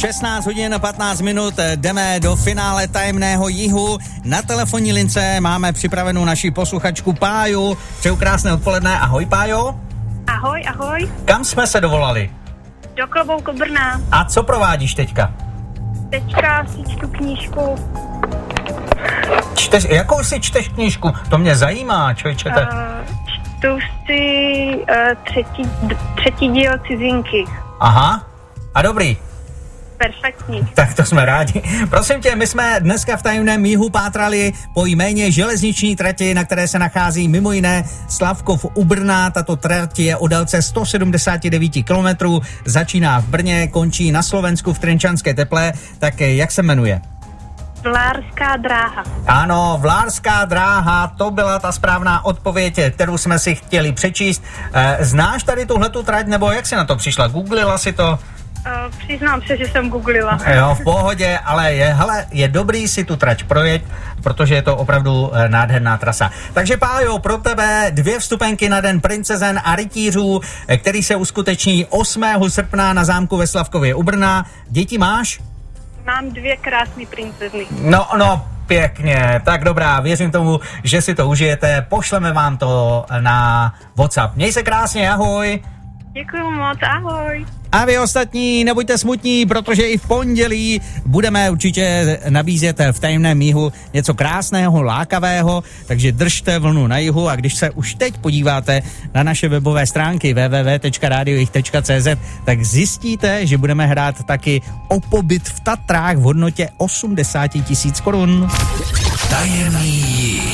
16 hodin 15 minut, jdeme do finále tajemného jihu. Na telefonní lince máme připravenou naši posluchačku Páju. Přeju krásné odpoledne, ahoj Pájo. Ahoj, ahoj. Kam jsme se dovolali? Do Klobouku Brna. A co provádíš teďka? Teďka si čtu knížku. Jakou si čteš knížku? To mě zajímá, člověče. Čtu si třetí díl Cizinky. Aha, a dobrý. Perfektní. Tak to jsme rádi. Prosím tě, my jsme dneska v tajemném jihu pátrali po jméně železniční trati, na které se nachází mimo jiné Slavkov u Brna. Tato trať je o délce 179 km, začíná v Brně, končí na Slovensku v Trenčanské Teplé. Tak jak se jmenuje? Vlárská dráha. Ano, Vlárská dráha, to byla ta správná odpověď, kterou jsme si chtěli přečíst. Znáš tady tuhletu trať, nebo jak jsi na to přišla? Googlila si to? Přiznám se, že jsem googlila. Jo, v pohodě, ale je dobrý si tu trať projet, protože je to opravdu nádherná trasa. Takže Pájo, pro tebe 2 vstupenky na Den princezen a rytířů, který se uskuteční 8. srpna na zámku ve Slavkově u Brna. Děti máš? Mám 2 krásné princezny. No, pěkně, tak dobrá, věřím tomu, že si to užijete, pošleme vám to na WhatsApp. Měj se krásně, ahoj. Děkuju moc, ahoj. A vy ostatní, nebuďte smutní, protože i v pondělí budeme určitě nabízet v tajemném jihu něco krásného, lákavého, takže držte vlnu na jihu a když se už teď podíváte na naše webové stránky www.radiojih.cz, tak zjistíte, že budeme hrát taky o pobyt v Tatrách v hodnotě 80 000 korun. Tajemný.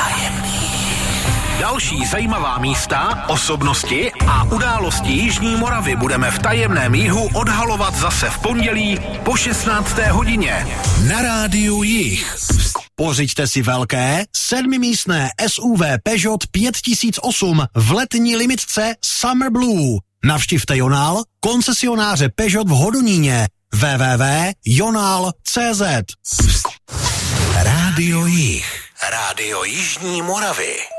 Další zajímavá místa, osobnosti a události Jižní Moravy budeme v tajemném jihu odhalovat zase v pondělí po 16. hodině. Na rádiu Jih. Pořiďte si velké 7místné SUV Peugeot 5008 v letní limitce Summer Blue. Navštivte Jonál, koncesionáře Peugeot v Hodoníně. www.jonal.cz. Rádio Jih. Rádio Jižní Moravy.